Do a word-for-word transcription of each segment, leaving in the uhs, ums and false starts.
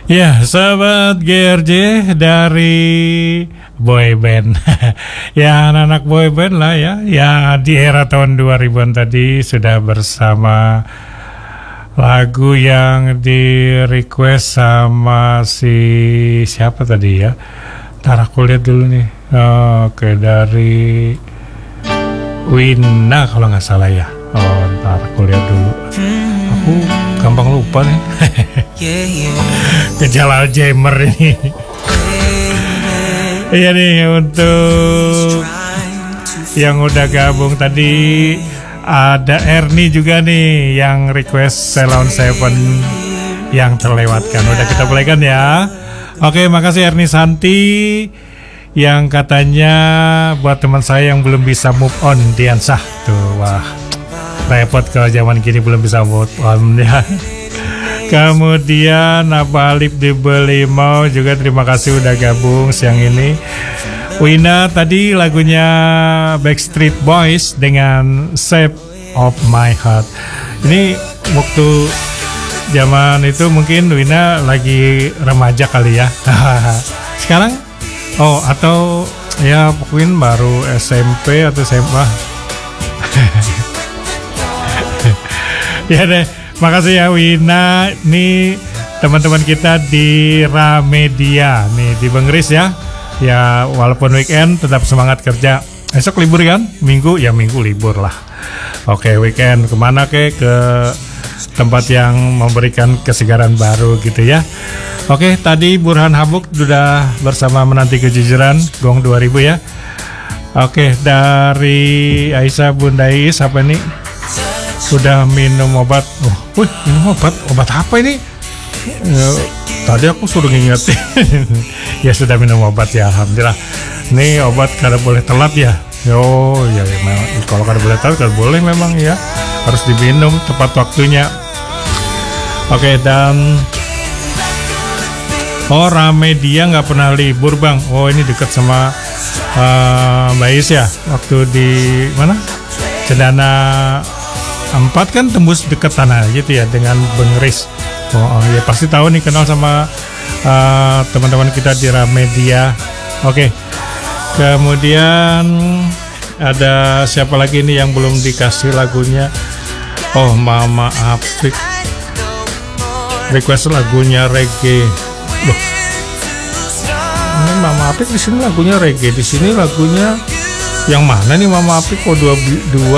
Ya, sahabat G R J dari boyband. Ya, anak-anak boyband lah ya. Ya, di era tahun dua ribuan tadi sudah bersama lagu yang di request sama si siapa tadi ya. Ntar aku lihat dulu nih. Oke, dari Wina kalau nggak salah ya. Oh, ntar aku lihat dulu. Aku gampang lupa nih. Gejala Alzheimer ini. Iya nih, untuk yang udah gabung tadi ada Ernie juga nih yang request Ceylon Seven yang terlewatkan. Udah kita playkan ya. Oke, makasih Ernie Santi yang katanya buat teman saya yang belum bisa move on, Diansah tuh. Wah, repot kalau zaman gini belum bisa move on ya. Kemudian Abah Alip di Belimau juga terima kasih udah gabung siang ini. Wina tadi lagunya Backstreet Boys dengan Shape of My Heart. Ini waktu zaman itu mungkin Wina lagi remaja kali ya. Sekarang oh atau ya mungkin baru S M P atau S M A. Ya deh, makasih ya Wina. Nih teman-teman kita di Ramedia nih di Bengris ya. Ya walaupun weekend tetap semangat kerja. Esok libur kan? Minggu ya minggu libur lah. Oke, weekend kemana ke ke tempat yang memberikan kesegaran baru gitu ya. Oke, tadi Burhan Habuk sudah bersama Menanti Kejujuran Gong dua ribu ya. Oke, dari Aisyah Bunda Is apa nih? Sudah minum obat. Oh, wih, minum obat. Obat apa ini? Ya, tadi aku suruh ngingetin. Ya sudah minum obat ya, alhamdulillah. Ini obat kada boleh telat ya. Oh ya, ya memang kalau kada boleh telat kada boleh memang ya. Harus diminum tepat waktunya. Oke, dan oh Ramedia nggak pernah libur bang. Oh ini dekat sama uh, Mbak Is ya. Waktu di mana? Cendana empat kan tembus dekat tanah gitu ya dengan Bengris. Oh, oh ya pasti tahu nih, kenal sama uh, teman-teman kita di Ramedia. Oke. Kemudian ada siapa lagi nih yang belum dikasih lagunya? Oh, Mama Apik. Request lagunya reggae. Loh. Ini Mama Apik di sini lagunya reggae, di sini lagunya yang mana nih Mama Apik kok dua dua?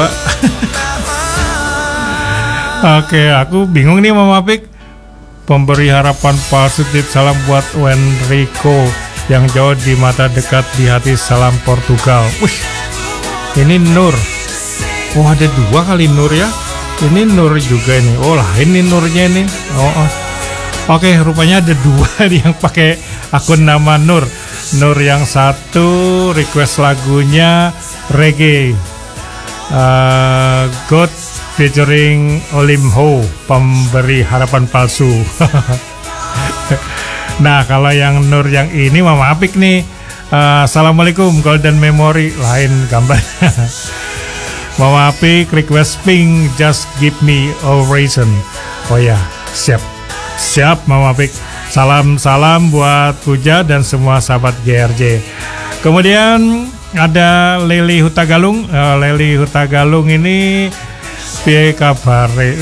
Oke, aku bingung nih Mama Apik. Pemberi harapan positif, salam buat Wenrico yang jauh di mata dekat di hati, salam Portugal. Wih, ini Nur. Oh ada dua kali Nur ya. Ini Nur juga nih. Oh lah ini Nurnya nih. Oh, oh. Oke, rupanya ada dua yang pakai akun nama Nur. Nur yang satu request lagunya reggae. Uh, God featuring Olim Ho, pemberi harapan palsu. Nah kalau yang Nur yang ini Mama Apik nih. uh, Assalamualaikum Golden Memory, lain gambarnya. Mama Apik request Pink, Just Give Me a Reason. Oh ya, siap siap Mama Apik. Salam-salam buat Puja dan semua sahabat G R J. Kemudian ada Leli Hutagalung. uh, Leli Hutagalung ini piye kabare?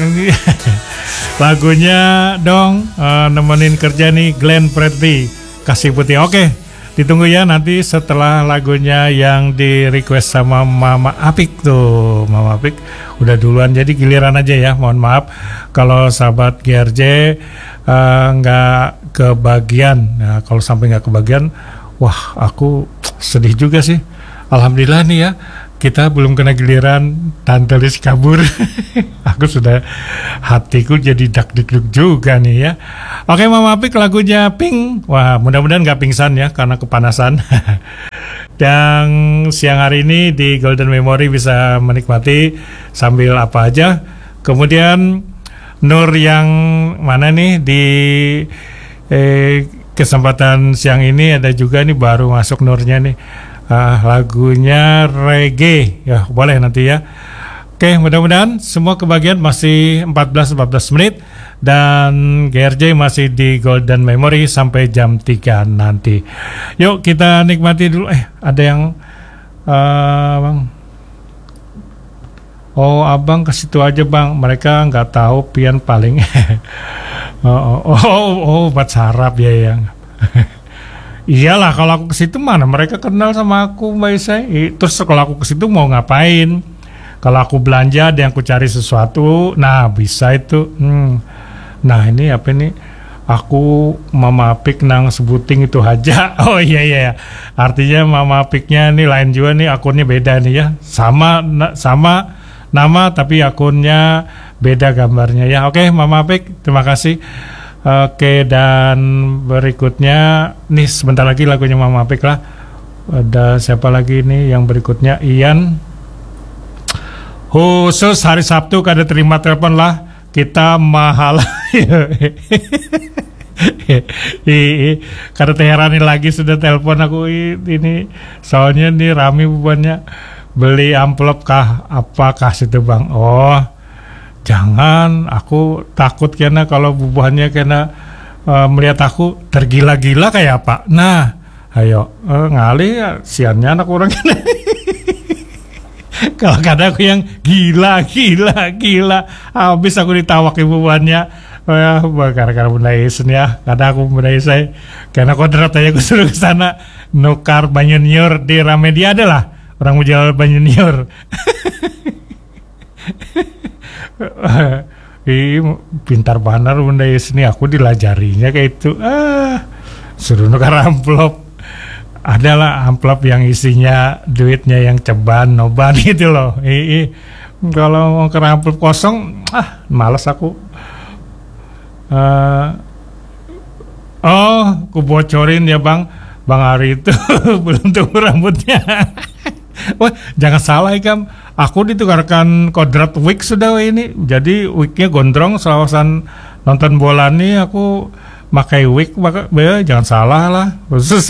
Lagunya dong uh, nemenin kerja nih Glenn Fredly, Kasih Putih. Oke, ditunggu ya nanti setelah lagunya yang di request sama Mama Apik tuh. Mama Apik udah duluan jadi giliran aja ya. Mohon maaf kalau sahabat G R J nggak uh, kebagian. Nah, kalau sampai nggak kebagian, wah aku sedih juga sih. Alhamdulillah nih ya, kita belum kena giliran Tante Lis kabur. Aku sudah, hatiku jadi dak-dik-duk juga nih ya. Oke Mama Apik lagunya Pink. Wah mudah-mudahan gak pingsan ya karena kepanasan. Dan siang hari ini di Golden Memory bisa menikmati sambil apa aja. Kemudian Nur yang mana nih di eh, kesempatan siang ini ada juga nih baru masuk Nurnya nih. Uh, lagunya reggae ya boleh nanti ya. Oke, mudah-mudahan semua kebagian. Masih empat belas empat belas menit dan G R J masih di Golden Memory sampai jam tiga nanti. Yuk kita nikmati dulu. Eh, ada yang uh, Bang. Oh, Abang ke situ aja, Bang. Mereka nggak tahu pian paling. oh, oh, oh, oh, buat sarap ya yang. Iyalah, kalau aku ke situ mana mereka kenal sama aku, Mbak Isai. Terus kalau aku ke situ mau ngapain? Kalau aku belanja ada yang aku cari sesuatu, nah bisa itu. Hmm. Nah ini apa ini? Aku Mama Apik nang sebuting itu aja. Oh iya iya. Artinya Mama Apiknya ini lain juga nih, akunnya beda nih ya. Sama na, sama nama tapi akunnya beda gambarnya ya. Oke Mama Apik, terima kasih. Oke, dan berikutnya nih sebentar lagi lagunya Mama Apik lah. Ada siapa lagi nih yang berikutnya? Ian. Khusus hari Sabtu kada terima telepon lah, kita mahal. Kada teherani lagi sudah telepon aku ini, soalnya nih rame bebannya. Beli amplop kah apa kasih itu Bang? Oh jangan, aku takut karena kalau bubuhannya karena uh, melihat aku tergila-gila kayak apa. Nah ayo uh, ngali ya, siannya anak orang kena. Kalau kadang aku yang gila, gila, gila, habis aku ditawak ibuannya. Oh ya, gara-gara Bunda Isen ya. Kadang aku Bunda Isen, karena kodrat aja aku suruh ke sana nukar Banyunior di Ramedia adalah orang mau jual Banyunior. Ih, pintar banar Bunda Isen, aku dilajarinya kayak itu. Ah, suruh nukar amplop. Adalah amplop yang isinya duitnya yang ceban, noban gitu loh. Ih, kalau mau ke amplop kosong, ah malas aku. Uh, oh, ku bocorin ya Bang, Bang Ari itu belum tumbuh rambutnya. Wah, jangan salah Ikam, aku ditukarkan kodrat wig sudah ini. Jadi wignya gondrong, selawasan nonton bola nih aku pakai wig, maka jangan salah lah, khusus.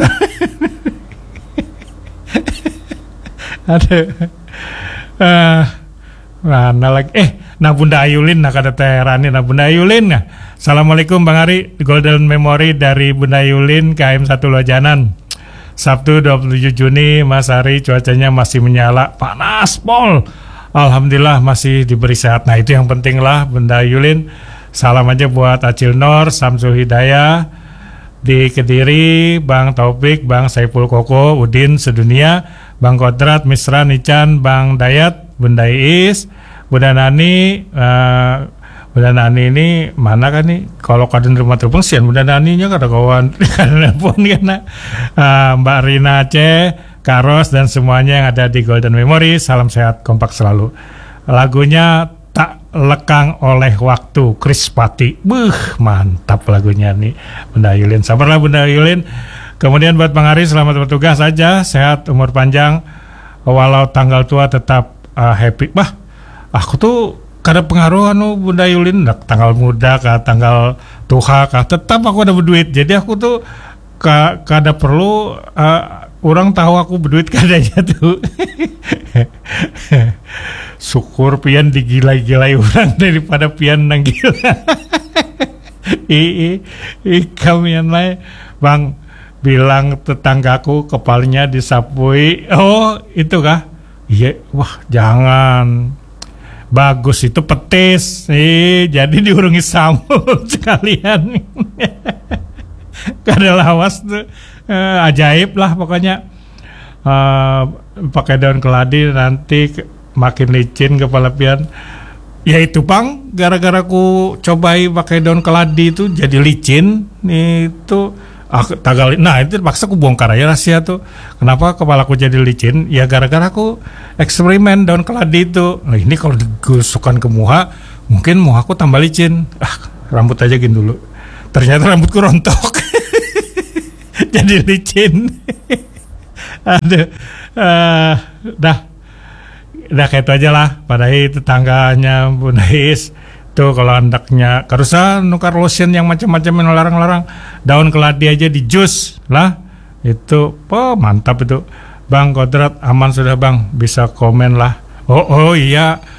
Ada uh, mana lagi eh nah Bunda Ayulin nah kada terani nah Bunda Ayulin nah. Assalamualaikum Bang Ari, Golden Memory dari Bunda Ayulin K M satu Lojanan. Sabtu dua puluh tujuh Juni Mas Ari, cuacanya masih menyala panas pol. Alhamdulillah masih diberi sehat. Nah itu yang penting lah Bunda Ayulin. Salam aja buat Acil Nor, Samsul Hidayah di Kediri, Bang Taufik, Bang Saiful Koko, Udin sedunia, Bang Kodrat, Misra, Nican, Bang Dayat, Bunda Iis, Bunda Nani. uh, Bunda Nani ini mana kan nih? Kalau kadang rumah telepon sian Bunda Naninya kada kawan kada telepon karena uh, Mbak Rina Aceh, Karos dan semuanya yang ada di Golden Memory. Salam sehat, kompak selalu. Lagunya Tak Lekang Oleh Waktu, Kris Pati. Buh, mantap lagunya nih Bunda Yulin. Sabarlah Bunda Yulin. Kemudian buat Bang Ari, selamat bertugas saja, sehat, umur panjang, walau tanggal tua tetap uh, happy. Bah, aku tuh kada pengaruh anu Bunda Yulin, tanggal muda kah, tanggal tua kah, tetap aku ada berduit. Jadi aku tuh ka, kada perlu uh, orang tahu aku berduit kadanya tuh. Syukur pian digilai-gilai orang daripada pian nang gila. Ii, ii kamian lain Bang bilang tetanggaku kepalanya disapui. Oh itu kah? Iya, wah jangan. Bagus itu petis. Eh, jadi diurungi sambal sekalian. Kada lawas tuh. Eh, ajaib lah pokoknya. Uh, pakai daun keladi nanti ke, makin licin kepala pian. Ya itu Bang, gara-gara ku cobai pakai daun keladi itu jadi licin. Itu aku tagal. Nah itu paksa ku bongkar aja rahasia tuh. Kenapa kepalaku jadi licin? Ya gara-gara aku eksperimen daun keladi itu. Nah ini kalau digusukan ke muha, mungkin muha aku tambah licin. Ah rambut aja gini dulu. Ternyata rambutku rontok. Jadi licin. Aduh, uh, dah, dah kayak itu aja lah. Padahal tetangganya Bunda Is tuh kalau andaknya karusa nukar lotion yang macam-macam yang larang-larang, daun keladi aja di jus lah. Itu, oh mantap itu. Bang Kodrat aman sudah Bang, bisa komen lah. Oh oh iya,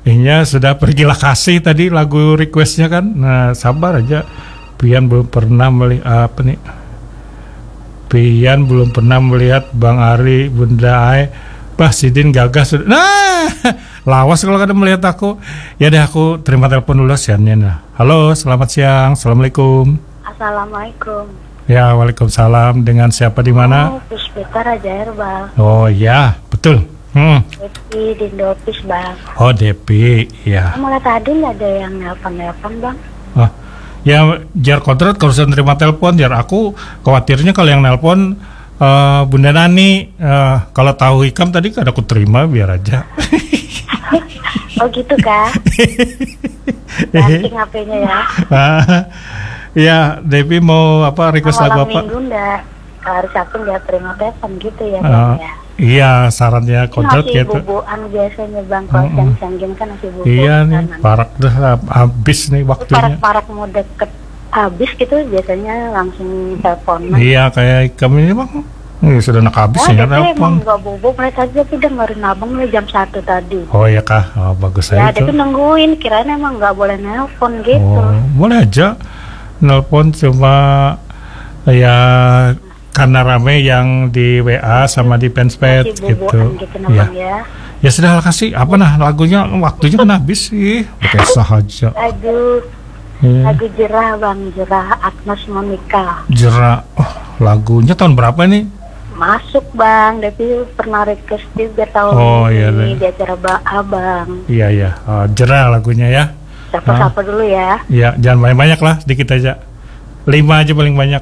Ihnya sudah pergilah kasih tadi lagu requestnya kan. Nah sabar aja. Pian belum pernah melihat apa nih? Pian belum pernah melihat Bang Ari, Bunda Ai. Bah Sidin gagas sudah. Nah, lawas kalau kada melihat aku. Ya deh aku terima telepon dulu siannya. Nah. Halo, selamat siang. Assalamualaikum. Assalamualaikum. Ya, waalaikumsalam. Dengan siapa di mana? Oh, Puspita Raja Herbal. Oh ya, betul. Hmm. Depi di Indopis, Bang. Oh, Depi, ya. Mulai tadi nggak ada yang nelpon-nelpon, Bang. Oh, ya, jar kodrat kalau saya terima telepon, jar aku khawatirnya kalau yang nelpon Uh, Bunda Nani, uh, kalau tahu Hikam tadi kan aku terima biar aja. Oh gitu kah? Banting H P-nya ya. Ya, Devi mau apa request lagu apa? Malam minggu enggak, hari Sabtu enggak terima telepon gitu ya, uh, Bang ya. Iya, sarannya kodrat gitu. Masih bubuan biasanya, Bang. Kalau uh-uh. siang-siang kan masih bubu. Iya nih, parak dah habis nih waktunya. Parak-parak mau deket habis gitu biasanya langsung telepon. Iya kayak kami ini Bang, ini sudah nak habis oh, ya emang telepon. nggak bobo mereka aja sih dengerin abang nih jam satu tadi. Oh ya kah, oh, bagus ya, aja. Ya dia tuh nungguin, kirain emang nggak boleh nelpon gitu. Oh, boleh aja nelpon cuma ya karena rame yang di W A sama di fanspage gitu. gitu ya. ya. Ya sudah kasih apa nah lagunya waktunya kan habis sih. Pakai sahaja. Aduh. Yeah. Lagu Jerah Bang, Jerah Agnes Monica. Jerah, oh, lagunya tahun berapa nih? Masuk Bang, Devi pernah request juga tahun oh, ini iya, di acara Abang. Iya iya, oh, Jerah lagunya ya. Siapa-siapa dulu ya. Iya, jangan banyak-banyak lah, sedikit aja. Lima aja paling banyak.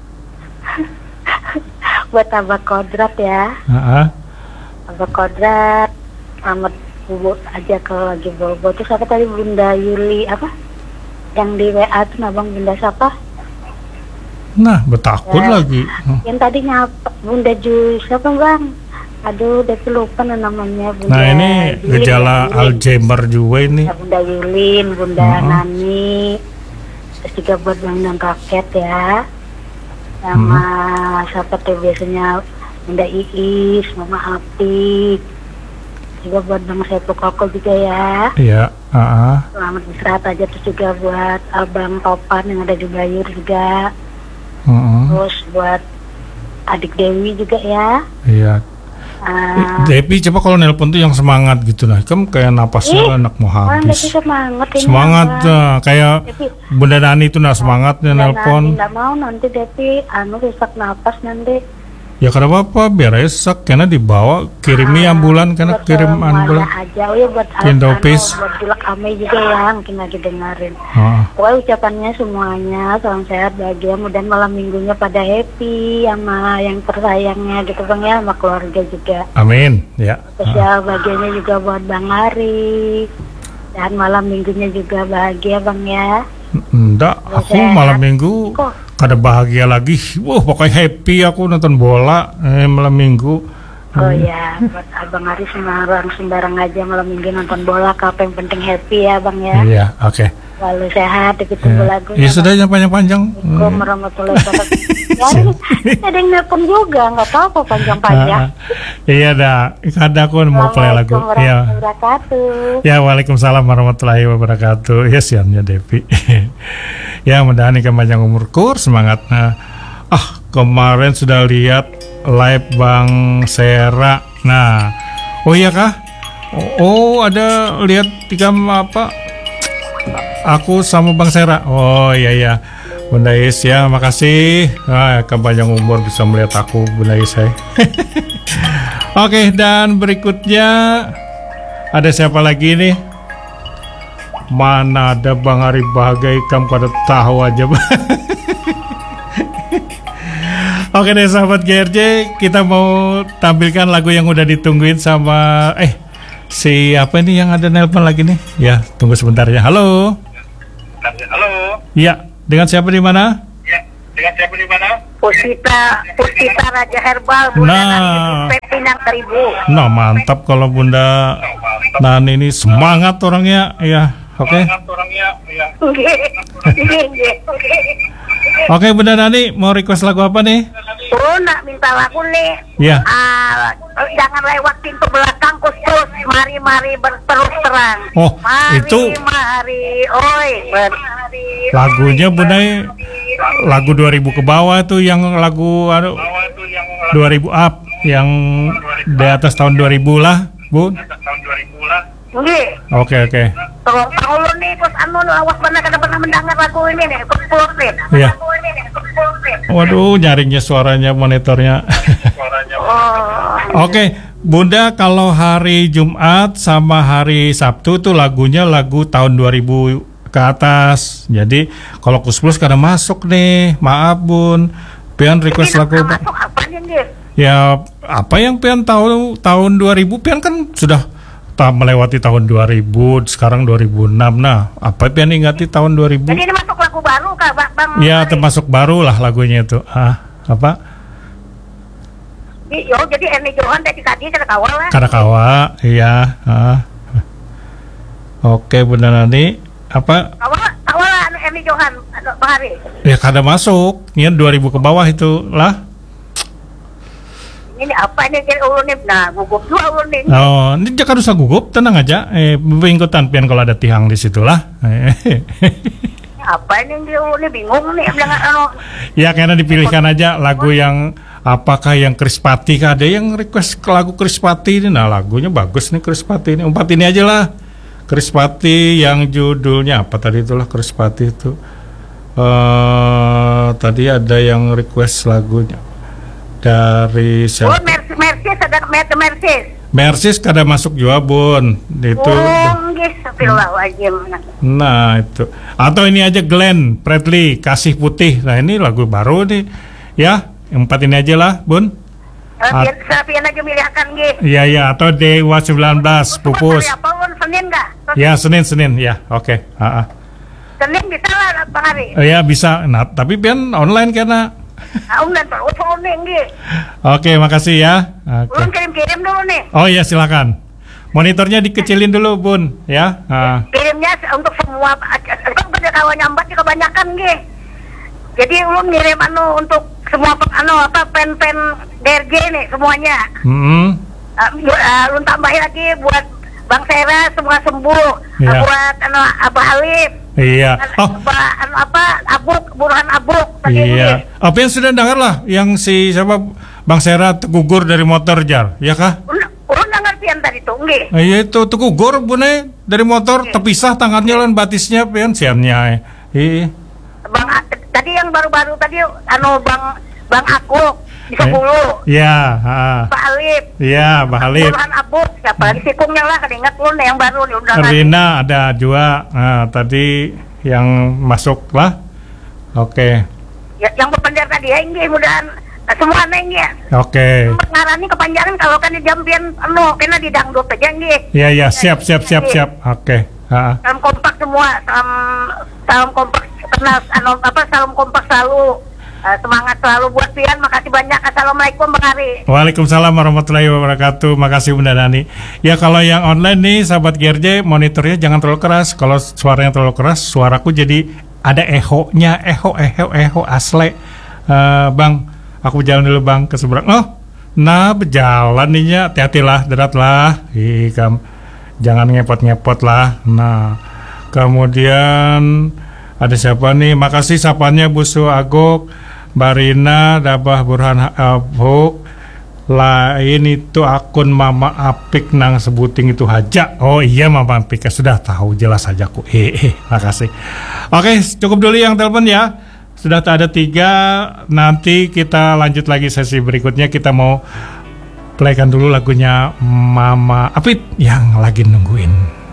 Buat Abah Kodrat ya. Uh-huh. Abah Kodrat, amat bubuk aja kalau lagi bobo. Terus apa tadi Bunda Yuli apa? Yang di W A tuh abang Bunda siapa? Nah, betakut ya, lagi. Yang tadinya Bunda Ju siapa Bang? Aduh, Devi lupa namanya Bunda. Nah ini Yulin, gejala Yulin. Alzheimer juga ini. Ya, Bunda Yulin, Bunda uh-huh. Nani, terus juga buat Bang dan Raket ya. Sama hmm. siapa tuh biasanya Bunda Iis, Mama Apik. Juga buat Bang Sepu Koko juga ya. Iya. Uh-huh. Selamat istirahat aja. Terus juga buat Abang Topan yang ada di Bayur juga. Uh-huh. Terus buat adik Dewi juga ya. Iya. Uh, Devi coba kalau nelpon tuh yang semangat gitu lah. Kamu kayak napasnya eh, anak mau habis. Semangat, semangat uh, kayak Devi. Bunda Nani itu nah semangatnya Bunda nelpon. Nggak mau nanti Devi anu rusak napas nanti. Ya karena apa biar aja sak karena dibawa kirimi ah, ambulan karena kirim ambulan aja oh ya buat Indopis anu, buat Dilak Ame juga ya mungkin lagi dengerin ah. Pokoknya ucapannya semuanya salam sehat bahagia mudah malam minggunya pada happy sama yang tersayangnya gitu Bang ya sama keluarga juga amin ya terus ah. ya bahagianya juga buat Bang Ari dan malam minggunya juga bahagia Bang ya. Enggak aku sehat. Malam minggu kok kada bahagia lagi, wah pokoknya happy aku nonton bola eh, malam minggu. Oh hmm. ya, buat Abang Ari sembarang sembarang aja malam minggu nonton bola, apa yang penting happy ya Bang ya. Iya, oke. Okay. Lalu sehat, ditunggu ya. lagu. Ya sudah yang panjang-panjang. Assalamualaikum warahmatullahi wabarakatuh. Ya, ada yang nelpon juga, nggak apa-apa panjang-panjang. Iya dah, kada aku mau play lagu. Ya. Wabarakatuh. Ya, waalaikumsalam warahmatullahi wabarakatuh. Ya siannya Devi. Ya mudah-mudahan ikan panjang umur kur semangatnya. Ah kemarin sudah lihat live Bang Sera. Nah, oh iya kah? Oh, oh ada lihat tikam apa? Aku sama Bang Sera. Oh iya iya. Bunda Is ya, makasih. Ah, ikan panjang umur bisa melihat aku Bunda Is ya. Oke dan berikutnya ada siapa lagi nih? Mana ada Bang Ari Bahagia kamu pada tahu aja. Oke deh sahabat G R J, kita mau tampilkan lagu yang udah ditungguin sama eh si apa ini yang ada nelpon lagi nih? Ya tunggu sebentar ya. Halo. Halo. Ya dengan siapa di mana? Ya dengan siapa di mana? Puspita, Puspita Raja Herbal. Bunda nah, Pinang Seribu. Nah mantap kalau Bunda Nani ini semangat orangnya ya. Oke. Okay. Oke. Oke Bunda Nani mau request lagu apa nih? Oh, nak minta lagu nih. Ya. Ah, jangan lewatin ke belakang kus-kus. Mari-mari berterus terang. Oh, mari, itu mari, oi, mari. lagunya Bundai lagu dua ribu ke bawah tuh, yang lagu anu dua ribu up, yang di atas tahun dua ribu lah, Bun. Nggih. Oke, oke. Tolong tahu nih, kus anu awas mana kada pernah mendengar lagu ini nih, kus pulpit. Iya. Lagu ini nih, kus pulpit. Waduh, nyaringnya suaranya monitornya. Oh. Oke, Bunda, kalau hari Jumat sama hari Sabtu tuh lagunya lagu tahun dua ribu ke atas. Jadi kalau Kus Plus kada masuk nih, maaf Bun. Pian request lagu apa? Masuk apa nih, nggih? Ya, apa yang pian tahu tahun dua ribu, pian kan sudah tak melewati tahun dua ribu, sekarang dua ribu enam. Nah, apa pian ingati tahun dua ribu? Jadi ini masuk lagu baru kah, Bang? Ya, termasuk baru lah lagunya itu. Ah, apa? Yo, jadi Ernie Johan tadi tadi kada kawal lah. Kada kawa, iya. Ah. Oke, Bunda Nani, apa? Kawal, kawal lah anu Ernie Johan, anu Bang Hari. Ya kada masuk. Ini dua ribu ke bawah itu lah. Ini apa ini jadi ulun nih? Nah, gugup juga ulun nih. Oh, ini jangan usah gugup, tenang aja. Eh, ikutan pian kalau ada tihang di situ lah. Apa ini dia ulun nih bingung nih bilang anu. Ya karena dipilihkan aja lagu yang apakah yang Krispati kah? Ada yang request ke lagu Krispati ini. Nah, lagunya bagus nih Krispati ini. Empat ini aja lah. Krispati yang judulnya apa tadi itulah Krispati itu. Uh, tadi ada yang request lagunya dari siapa? Oh, Mercedes, Mercedes ada Mercedes. Mercedes kada masuk juga Bun. Itu. Oh, nggih, astagfirullahaladzim. Nah, itu. Atau ini aja Glenn Fredly, Kasih Putih. Nah, ini lagu baru nih. Ya, empat ini aja lah, Bun. Eh, biar sapian aja milihkan nggih. Iya, iya, atau Dewa sembilan belas Pupus. Hari apa ulun Senin enggak? Ya, Senin, Senin, ya. Oke, heeh. Senin bisa lah Bang Hari. Ya, bisa. Nah, tapi pian online karena. Ah, ulun terus ulun nih nggih. Oke, makasih ya. Oke. Ulun kirim-kirim dulu nih. Oh iya, silakan. Monitornya dikecilin dulu, Bun, ya. Ah. Kirimnya untuk semua, kan pada kawan nyambat kebanyakan nggih. Jadi ulun ngirim anu untuk semua anu apa pen-pen D R G nih semuanya. Hmm. Uh, uh, ulun tambahin lagi buat Bang Sera semua sembuh. Ya. Uh, buat anu Abah Alif. Iya. Oh. Apa anu apa Abuk, Burhan Abuk tadi Iya. nggih. Apa yang sudah dengar lah yang si siapa Bang Sera tergugur dari motor jar, ya kah? Ulun ulun ngertian tadi tuh nggih. Iya itu tergugur bune dari motor, terpisah tangannya lan batisnya pian siannya. Iya. Bang tadi yang baru-baru tadi anu Bang Bang Akuk di sepuluh. Iya, heeh. Pak Alif. Iya, Pak Alif. Burhan Abuk siapa lagi sikungnya lah kan ingat ulun yang baru nih undangan. Rina ada juga. Nah, tadi yang masuk lah. Oke. Ya, yang berpenjar tadi ya nggih mudahan uh, semua neng ya. Oke. Ngarani kepanjangan kalau kan di jampian anu kena di dangdut aja nggih. Iya, iya, siap, siap, siap, siap. Oke. Heeh. Salam kompak semua, salam salam kompak kenal anu apa salam kompak selalu. Uh, semangat selalu buat pian, makasih banyak. Assalamualaikum Bang Ari. Waalaikumsalam warahmatullahi wabarakatuh. Makasih Bunda Nani. Ya kalau yang online nih sahabat G R J, monitornya jangan terlalu keras. Kalau suaranya terlalu keras, suaraku jadi ada eho-nya, eho, eho, eho asli. Uh, bang, aku jalan dulu Bang ke seberang. Oh, nah berjalan nih ya, hati-hatilah, derat lah. Ih, kam, jangan ngepot-ngepot lah. Nah, kemudian ada siapa nih? Makasih sapanya Bu Su Agok, Barina, Dabah Burhan Abuk. Lain itu akun Mama Apik nang sebuting itu Haja. Oh iya Mama Apik, sudah tahu jelas saja ku. Hehe, makasih. Oke, cukup dulu yang telepon ya. Sudah tak ada tiga. Nanti kita lanjut lagi sesi berikutnya. Kita mau playkan dulu lagunya Mama Apik yang lagi nungguin.